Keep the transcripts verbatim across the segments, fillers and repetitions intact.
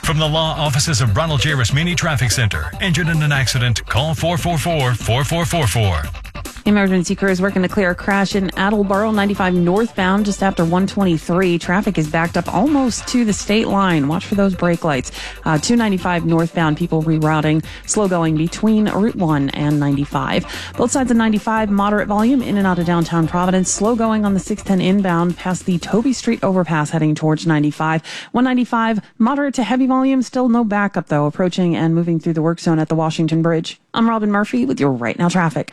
From the law offices of Ronald J. Rasmini Traffic Center. Injured in an accident? Call four four four, four four four four. Emergency crews working to clear a crash in Attleboro, ninety-five northbound, just after one twenty-three. Traffic is backed up almost to the state line. Watch for those brake lights. Uh, two ninety-five northbound, people rerouting, slow going between Route one and ninety-five. Both sides of ninety-five, moderate volume in and out of downtown Providence. Slow going on the six ten inbound past the Toby Street overpass heading towards ninety-five. one ninety-five, moderate to heavy volume, still no backup though, approaching and moving through the work zone at the Washington Bridge. I'm Robin Murphy with your Right Now traffic.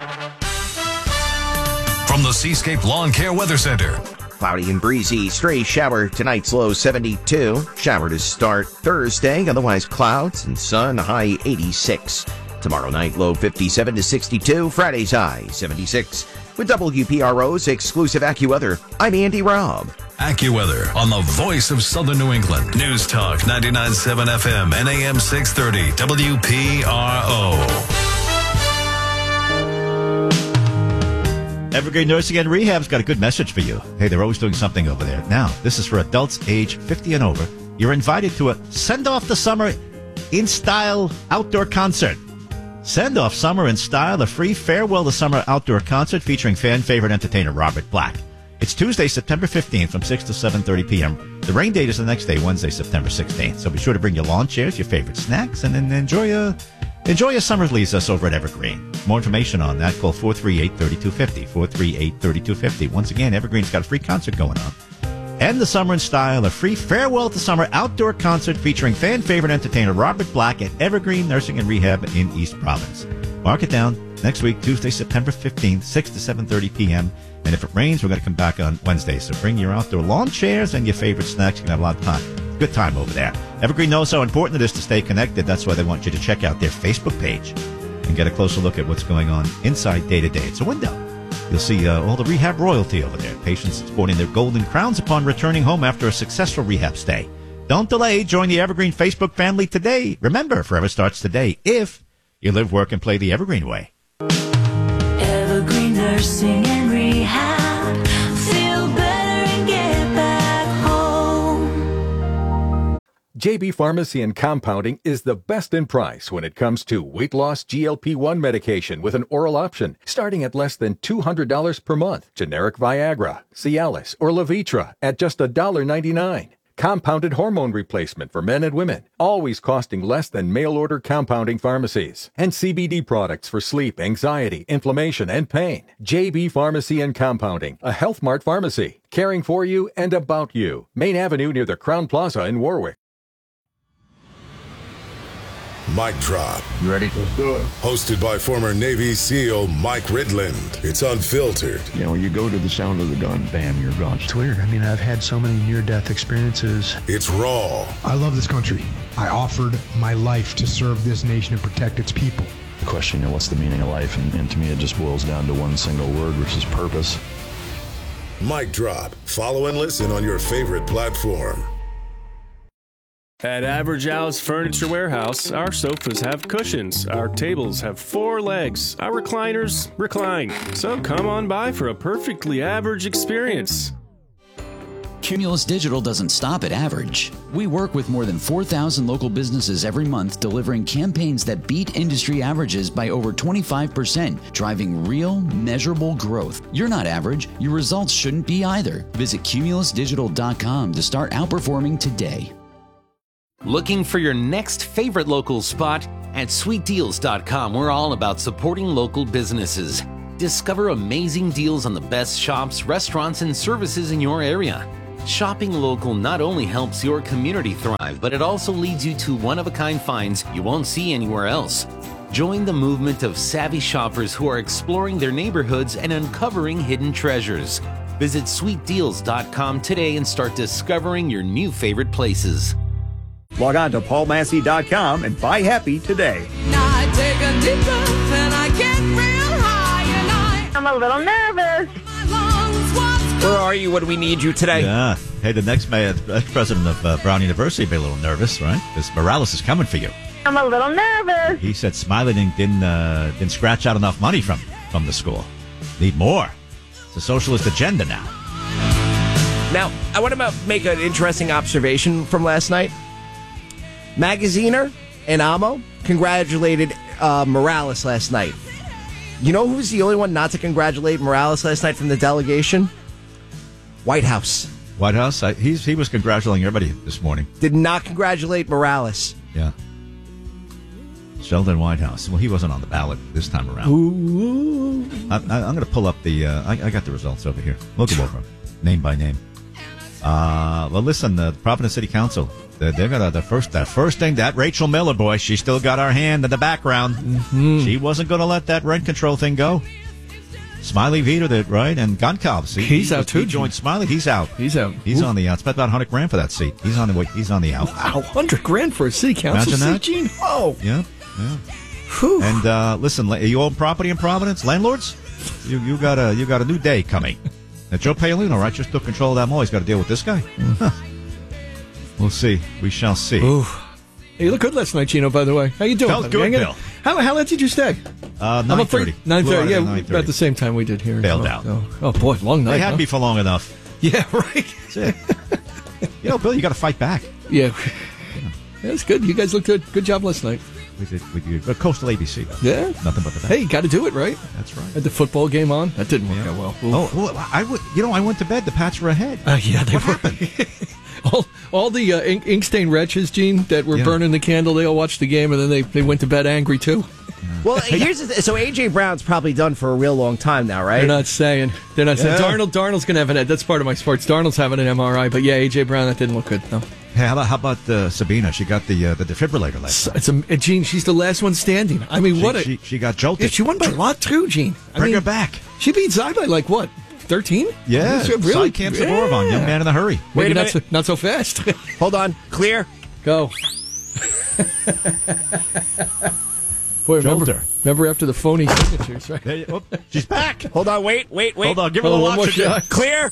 From the Seascape Lawn Care Weather Center. Cloudy and breezy, stray shower, tonight's low seventy-two. Shower to start Thursday, otherwise clouds and sun, high eighty-six. Tomorrow night, low fifty-seven to sixty-two. Friday's high seventy-six. With W P R O's exclusive AccuWeather, I'm Andy Robb. AccuWeather on the voice of Southern New England. News Talk ninety-nine point seven F M and A M six thirty W P R O. Evergreen Nursing and Rehab's got a good message for you. Hey, they're always doing something over there. Now, this is for adults age fifty and over. You're invited to a Send Off the Summer in Style outdoor concert. Send Off Summer in Style, a free farewell to summer outdoor concert featuring fan favorite entertainer Robert Black. It's Tuesday, September fifteenth from six to seven thirty p.m. The rain date is the next day, Wednesday, September sixteenth. So be sure to bring your lawn chairs, your favorite snacks, and then enjoy a... Enjoy your summer leaves us over at Evergreen. More information on that, call four three eight, three two five zero, four three eight, three two five zero. Once again, Evergreen's got a free concert going on. End the summer in style, a free farewell to summer outdoor concert featuring fan favorite entertainer Robert Black at Evergreen Nursing and Rehab in East Providence. Mark it down. Next week, Tuesday, September fifteenth, six to seven thirty p.m. And if it rains, we're going to come back on Wednesday. So bring your outdoor lawn chairs and your favorite snacks. You can have a lot of time. Good time over there. Evergreen knows how important it is to stay connected. That's why they want you to check out their Facebook page and get a closer look at what's going on inside day to day. It's a window. You'll see uh, all the rehab royalty over there. Patients sporting their golden crowns upon returning home after a successful rehab stay. Don't delay. Join the Evergreen Facebook family today. Remember, forever starts today if you live, work, and play the Evergreen way. Evergreen Nursing and Rehab. Feel better and get back home. J B Pharmacy and Compounding is the best in price when it comes to weight loss G L P one medication with an oral option, starting at less than two hundred dollars per month. Generic Viagra, Cialis, or Levitra at just one dollar ninety-nine. Compounded hormone replacement for men and women, always costing less than mail-order compounding pharmacies. And C B D products for sleep, anxiety, inflammation, and pain. J B Pharmacy and Compounding, a Health Mart pharmacy, caring for you and about you. Main Avenue near the Crown Plaza in Warwick. Mic Drop. You ready? Let's do it. Hosted by former Navy SEAL Mike Ridland. It's unfiltered. You know, you go to the sound of the gun, bam, you're gone. It's weird. I mean, I've had so many near-death experiences. It's raw. I love this country. I offered my life to serve this nation and protect its people. The question, you know, what's the meaning of life? And, and to me, it just boils down to one single word, which is purpose. Mic Drop. Follow and listen on your favorite platform. At Average Al's Furniture Warehouse, our sofas have cushions, our tables have four legs, our recliners recline. So come on by for a perfectly average experience. Cumulus Digital doesn't stop at average. We work with more than four thousand local businesses every month, delivering campaigns that beat industry averages by over twenty-five percent, driving real, measurable growth. You're not average. Your results shouldn't be either. Visit cumulus digital dot com to start outperforming today. Looking for your next favorite local spot? At sweet deals dot com, we're all about supporting local businesses. Discover amazing deals on the best shops, restaurants, and services in your area. Shopping local not only helps your community thrive, but it also leads you to one-of-a-kind finds you won't see anywhere else. Join the movement of savvy shoppers who are exploring their neighborhoods and uncovering hidden treasures. Visit sweet deals dot com today and start discovering your new favorite places. Log on to paul massey dot com and buy happy today. I take a deep breath and I get real high and I... I'm a little nervous. Where are you when we need you today? Yeah. Hey, the next mayor, president of uh, Brown University will be a little nervous, right? Because Morales is coming for you. I'm a little nervous. He said Smiley didn't uh, didn't scratch out enough money from from the school. Need more. It's a socialist agenda now. Now, I want to make an interesting observation from last night. Magaziner and Amo congratulated uh, Morales last night. You know who's the only one not to congratulate Morales last night from the delegation? White House. White House? I, he's, he was congratulating everybody this morning. Did not congratulate Morales. Yeah. Sheldon Whitehouse. Well, he wasn't on the ballot this time around. Ooh. I, I, I'm going to pull up the... Uh, I, I got the results over here. We'll go over them, name by name. Uh, well, listen, the Providence City Council, they're, they're gonna, the first that first thing, that Rachel Miller boy, she still got our hand in the background. Mm-hmm. She wasn't going to let that rent control thing go. Smiley vetoed it, right? And Goncalves, he, he's he, out too. He joined Smiley. He's out. He's out. He's Ooh. on the out. Spent about one hundred grand for that seat. He's on the way. He's on the out. Wow, one hundred grand for a city council Imagine seat, that. Gene. Oh, yeah, yeah. Whew. And uh, listen, you own property in Providence, landlords. You you got a you got a new day coming. Now, Joe Paolino, right, just took control of that mall. He's got to deal with this guy. Huh. We'll see. We shall see. Ooh. Hey, you look good last night, Gino, by the way. How you doing? Felt good, Bill. How, how late did you stay? Uh, I'm nine afraid- thirty. nine thirty, yeah, nine thirty. about the same time we did here. Bailed So- out. Oh, oh, boy, long night. They had huh? me for long enough. Yeah, right. That's it. You know, Bill, you got to fight back. Yeah. That's good. You guys looked good. Good job last night. We did. We did. Uh, Coastal A B C. Though. Yeah. Nothing but the best. Hey, you got to do it, right? That's right. Had the football game on. That didn't work Yeah. out well. Oh, well, I would. You know, I went to bed. The Pats were ahead. Uh, yeah, they what were. happened? all, all the uh, ink, ink stain wretches, Gene, that were Yeah. burning the candle, they all watched the game, and then they, they went to bed angry, too. Well, here's the th- so A J Brown's probably done for a real long time now, right? They're not saying. They're not saying. Yeah. Darnold, Darnold's going to have an... That's part of my sports. Darnold's having an M R I, but yeah, A J Brown, that didn't look good, no. Hey, how about, how about uh, Sabina? She got the uh, the defibrillator last night. It's a, uh, Gene, she's the last one standing. I mean, She, what a... she, she got jolted. Yeah, she won by a lot, too, Gene. I Bring mean, her back. She beat Zai by, like, what, thirteen? Yeah. Really? Side Camp Zaborovon, young man in a hurry. Maybe Wait a not so, minute. not so fast. Hold on. Clear. Go. Boy, remember, Jolter. remember after the phony signatures, right? There you- oh, she's back. Hold on. Wait. Wait. Wait. Hold on. Give her Oh, the one more oxygen. shot. Clear.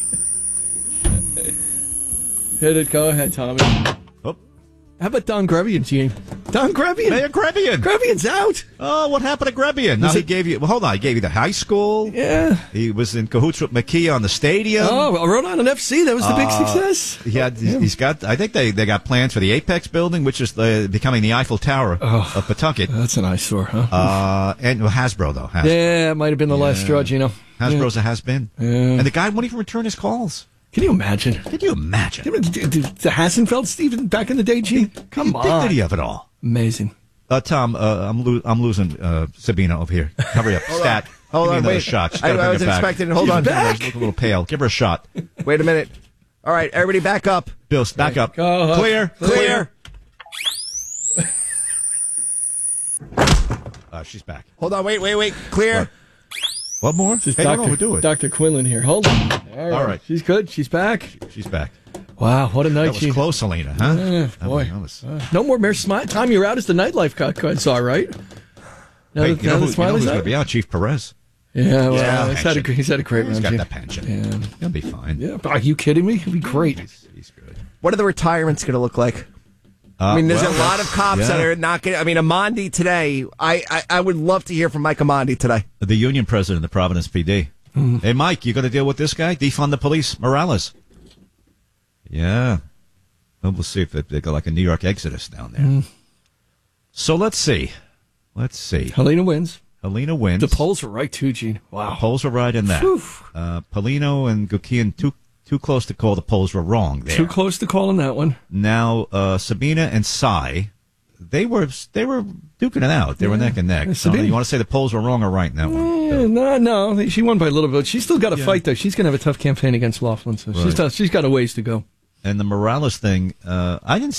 Hit it. Go ahead, Tommy. Oh. How about Don Grebian, Gene? Don Grebian. Mayor Grebian. Grebian's out. Oh, what happened to Grebian? Now Was he it- gave you. Well, hold on. He gave you the high school. Yeah. He was in cahoots with McKee on the stadium. Oh, Rhode Island F C. That was the big Uh, success. He had, he's got. I think they, they got plans for the Apex building, which is uh, becoming the Eiffel Tower Oh. of Pawtucket. That's an eyesore, huh? Uh, and well, Hasbro though. Hasbro. yeah, it might have been the last Yeah. straw, Gino. Hasbro's a has been. Yeah. And the guy won't even return his calls. Can you imagine? Can you imagine? The Hassenfeld Steven back in the day, Gene? Come the on. dignity of it all. Amazing. Uh, Tom, uh, I'm, lo- I'm losing uh, Sabina over here. Hurry up. Stat. Hold Give me on, another wait. shot. She's I- gotta I bring wasn't it back. expecting it. Hold She's on. back. She looks a little pale. Give her a shot. Wait a minute. All right, everybody, back up. Bill, back up. Go, Clear. Clear. Uh, she's back. Hold on. Wait. Wait. Wait. Clear. What more? This is Hey, no, Doctor no, do it. Doctor Quinlan here. Hold on. All right. All right. She's good. She's back. She's back. Wow, what a night, That was Gene. close, Selena, huh? Yeah, That boy. was- that was- Uh, no more Mayor Smiley. Time you're out as the nightlife cut, cut saw, right? Now Hey, that- you now know, that who, you know Smiley's who's going out? to be out? Chief Perez. Yeah, well, Yeah, he's, had a, pension. he's had a great He's run, got Gene. that pension. Yeah. He'll be fine. Yeah, but are you kidding me? It'd be great. He's, he's good. What are the retirements going to look like? Uh, I mean, there's well, a lot of cops yeah. that are not going to. I mean, Amandi today, I, I, I would love to hear from Mike Amandi today. The union president of the Providence P D. Mm-hmm. Hey, Mike, you going to deal with this guy? Defund the police, Morales. Yeah. Well, we'll see if they, they go like a New York exodus down there. Mm. So let's see. Let's see. Helena wins. Helena wins. The polls were right, too, Gene. Wow. Polls were right in that. Whew. Uh, Polino and Gukian, too too close to call. The polls were wrong there. Too close to calling that one. Now, uh, Sabina and Cy, they were they were duking it out. They were neck and neck. Yeah, So Sabina- you want to say the polls were wrong or right in that one? Eh, no, no, she won by a little bit. She's still got to Yeah. fight, though. She's going to have a tough campaign against Laughlin, so she's, Right. got- she's got a ways to go. And the Morales thing, uh, I didn't